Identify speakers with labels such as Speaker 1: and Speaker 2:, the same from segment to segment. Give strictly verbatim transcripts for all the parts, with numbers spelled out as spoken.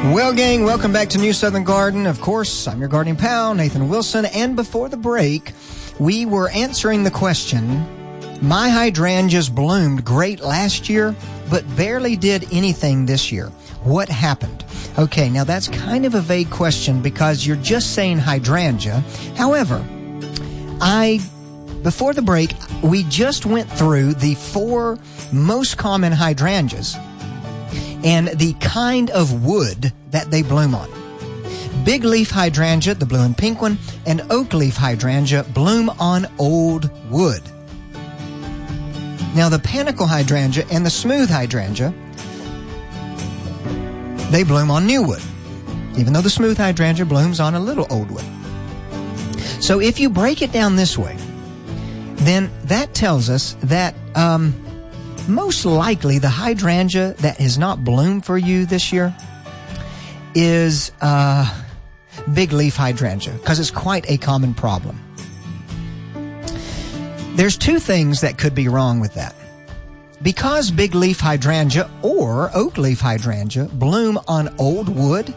Speaker 1: Well, gang, welcome back to New Southern Garden. Of course, I'm your gardening pal, Nathan Wilson. And before the break, we were answering the question, my hydrangeas bloomed great last year, but barely did anything this year. What happened? Okay, now that's kind of a vague question because you're just saying hydrangea. However, I, before the break, we just went through the four most common hydrangeas and the kind of wood that they bloom on. Big leaf hydrangea, the blue and pink one, and oak leaf hydrangea bloom on old wood. Now the panicle hydrangea and the smooth hydrangea, they bloom on new wood, even though the smooth hydrangea blooms on a little old wood. So if you break it down this way, then that tells us that um, most likely the hydrangea that has not bloomed for you this year is uh, big leaf hydrangea, because it's quite a common problem. There's two things that could be wrong with that. Because big leaf hydrangea or oak leaf hydrangea bloom on old wood,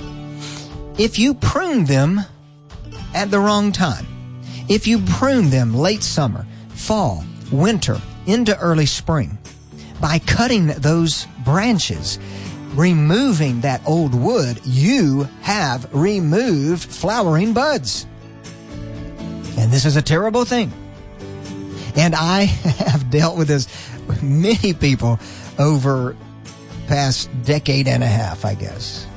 Speaker 1: if you prune them at the wrong time, if you prune them late summer, fall, winter, into early spring, by cutting those branches, removing that old wood, you have removed flowering buds. And this is a terrible thing. And I have dealt with this with many people over past decade and a half, I guess.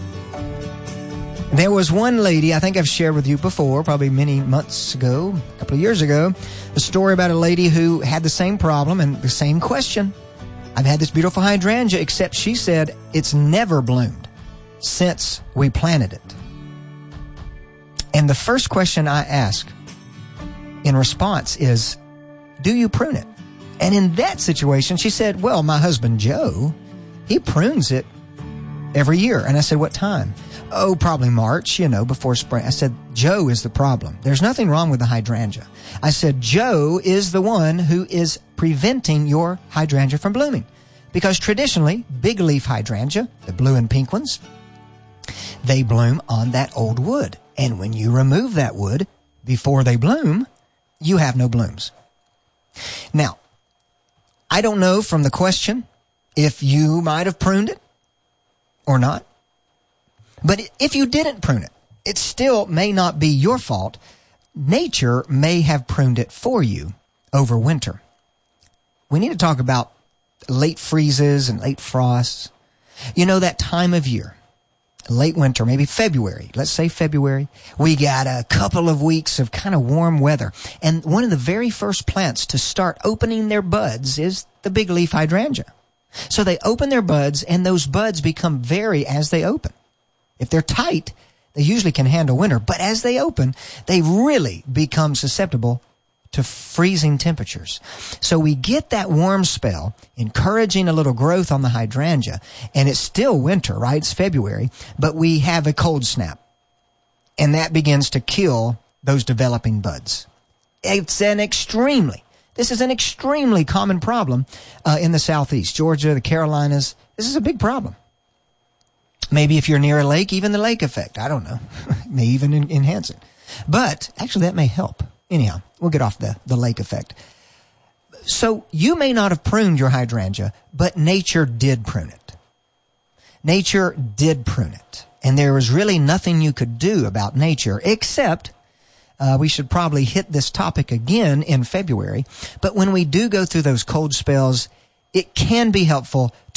Speaker 1: There was one lady, I think I've shared with you before, probably many months ago, a couple of years ago, the story about a lady who had the same problem and the same question. I've had this beautiful hydrangea, except she said it's never bloomed since we planted it. And the first question I ask in response is, do you prune it? And in that situation, she said, well, my husband, Joe, he prunes it every year. And I said, what time? Oh, probably March, you know, before spring. I said, Joe is the problem. There's nothing wrong with the hydrangea. I said, Joe is the one who is preventing your hydrangea from blooming. Because traditionally, big leaf hydrangea, the blue and pink ones, they bloom on that old wood. And when you remove that wood before they bloom, you have no blooms. Now, I don't know from the question if you might have pruned it or not. But if you didn't prune it, it still may not be your fault. Nature may have pruned it for you over winter. We need to talk about late freezes and late frosts. You know, that time of year, late winter, maybe February. Let's say February. We got a couple of weeks of kind of warm weather. And one of the very first plants to start opening their buds is the big leaf hydrangea. So they open their buds, and those buds become very as they open. If they're tight, they usually can handle winter. But as they open, they really become susceptible to freezing temperatures. So we get that warm spell, encouraging a little growth on the hydrangea. And it's still winter, right? It's February. But we have a cold snap. And that begins to kill those developing buds. It's an extremely, this is an extremely common problem uh, in the Southeast. Georgia, the Carolinas. This is a big problem. Maybe if you're near a lake, even the lake effect. I don't know. May even en- enhance it. But actually that may help. Anyhow, we'll get off the, the lake effect. So you may not have pruned your hydrangea, but nature did prune it. Nature did prune it. And there was really nothing you could do about nature, except uh, we should probably hit this topic again in February. But when we do go through those cold spells, it can be helpful